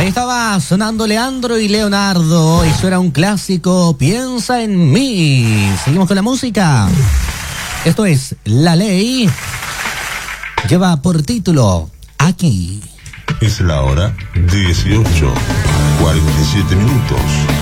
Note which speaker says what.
Speaker 1: Ahí estaba sonando Leandro y Leonardo. Eso era un clásico, Piensa en mí. Seguimos con la música. Esto es La Ley. Lleva por título Aquí.
Speaker 2: Es la hora 18:47.